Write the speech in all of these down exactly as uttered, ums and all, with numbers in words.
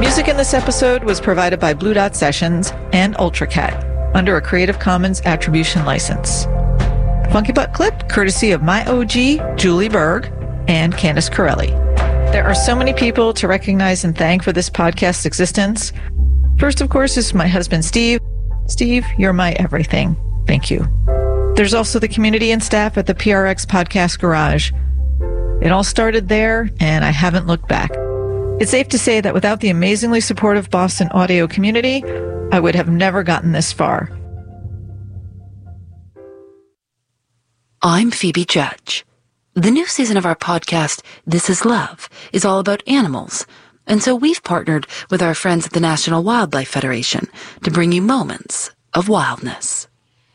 Music in this episode was provided by Blue Dot Sessions and UltraCat under a Creative Commons Attribution license. Funky Butt clip courtesy of my O G, Julie Berg, and Candice Corelli. There are so many people to recognize and thank for this podcast's existence. First, of course, is my husband, Steve. Steve, you're my everything. Thank you. There's also the community and staff at the P R X Podcast Garage. It all started there, and I haven't looked back. It's safe to say that without the amazingly supportive Boston audio community, I would have never gotten this far. I'm Phoebe Judge. The new season of our podcast, This Is Love, is all about animals. And so we've partnered with our friends at the National Wildlife Federation to bring you moments of wildness.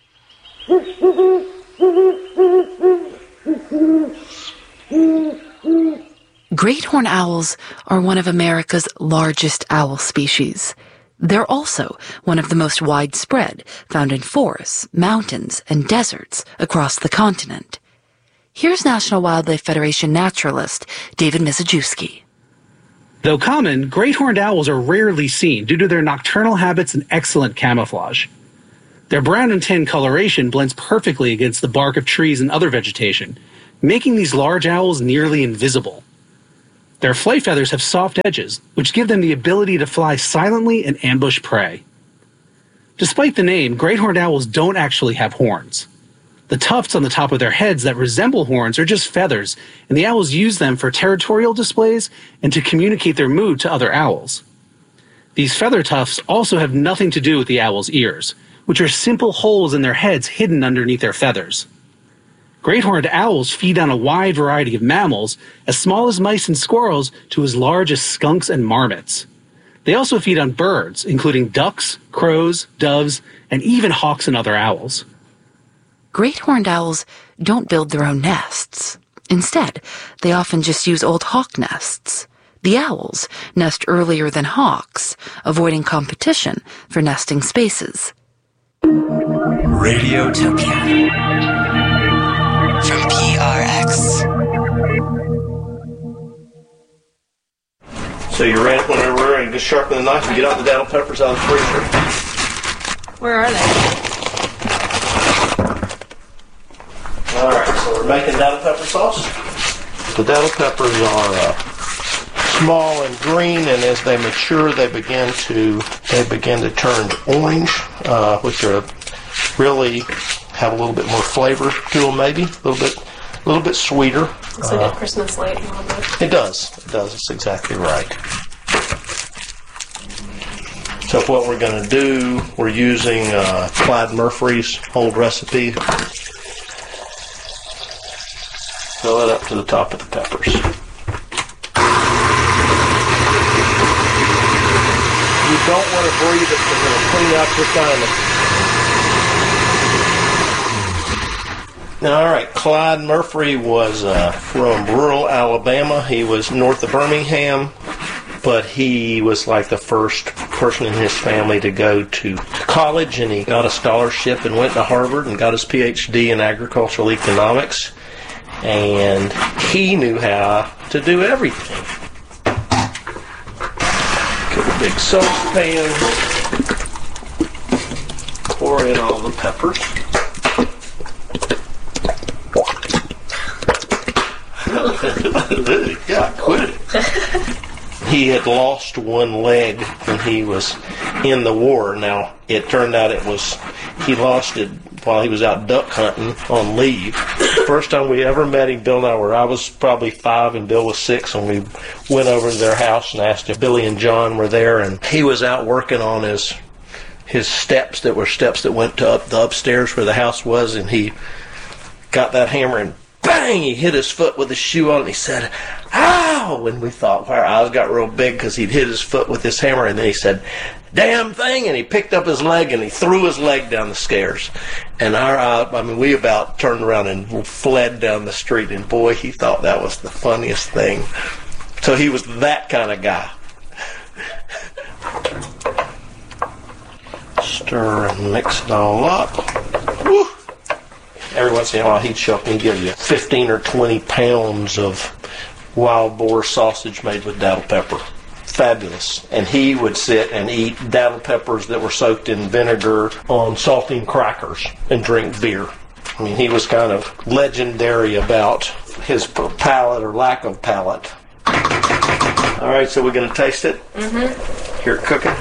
Great horned owls are one of America's largest owl species. They're also one of the most widespread, found in forests, mountains, and deserts across the continent. Here's National Wildlife Federation naturalist David Mizejewski. Though common, great horned owls are rarely seen due to their nocturnal habits and excellent camouflage. Their brown and tan coloration blends perfectly against the bark of trees and other vegetation, making these large owls nearly invisible. Their flight feathers have soft edges, which give them the ability to fly silently and ambush prey. Despite the name, great horned owls don't actually have horns. The tufts on the top of their heads that resemble horns are just feathers, and the owls use them for territorial displays and to communicate their mood to other owls. These feather tufts also have nothing to do with the owl's ears, which are simple holes in their heads hidden underneath their feathers. Great horned owls feed on a wide variety of mammals, as small as mice and squirrels to as large as skunks and marmots. They also feed on birds, including ducks, crows, doves, and even hawks and other owls. Great horned owls don't build their own nests. Instead, they often just use old hawk nests. The owls nest earlier than hawks, avoiding competition for nesting spaces. Radiotopia from P R X. So you're ready whenever we're ready to sharpen the knife and get out the downy peppers out of the freezer. Where are they? Alright, so we're making downy pepper sauce. The downy peppers are uh, small and green, and as they mature, they begin to they begin to turn orange, uh, which are really have a little bit more flavor to them, maybe a little bit, a little bit sweeter. It's like uh, a Christmas light a little bit. It does. It does. It's exactly right. So what we're going to do, we're using uh, Clyde Murphy's old recipe. Fill it up to the top of the peppers. You don't want to breathe it, we're going to clean out your thymus. All right, Clyde Murphy was uh, from rural Alabama. He was north of Birmingham, but he was like the first person in his family to go to college, and he got a scholarship and went to Harvard and got his P H D in agricultural economics, and he knew how to do everything. Get a big saucepan, pour in all the peppers. Yeah, quit it. He had lost one leg when he was in the war. Now, it turned out it was, he lost it while he was out duck hunting on leave. First time we ever met him, Bill and I were, I was probably five and Bill was six, and we went over to their house and asked if Billy and John were there, and he was out working on his his steps that were steps that went to up the upstairs where the house was, and he got that hammer and bang, he hit his foot with his shoe on, and he said, ow! And we thought, well, our eyes got real big because he'd hit his foot with his hammer, and then he said, damn thing, and he picked up his leg, and he threw his leg down the stairs. And our eye, I mean, we about turned around and fled down the street, and boy, he thought that was the funniest thing. So he was that kind of guy. Stir and mix it all up. Woo! Every once in a while, he'd show up and he'd give you fifteen or twenty pounds of wild boar sausage made with daddle pepper. fabulous. And he would sit and eat dazzle peppers that were soaked in vinegar on saltine crackers and drink beer. I mean, he was kind of legendary about his palate or lack of palate. All right, so we're going to taste it? Mm-hmm. Hear it cooking?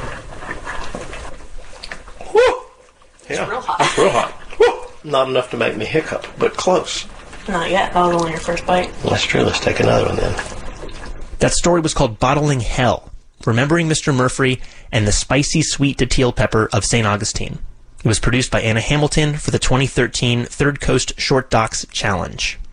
Woo! Yeah, it's real hot. It's real hot. Woo! Not enough to make me hiccup, but close. Not yet. That was only your first bite. That's true. Let's take another one then. That story was called Bottling Hell, Remembering Mister Murphy and the Spicy Sweet Datil Pepper of Saint Augustine. It was produced by Anna Hamilton for the twenty thirteen Third Coast Short Docs Challenge.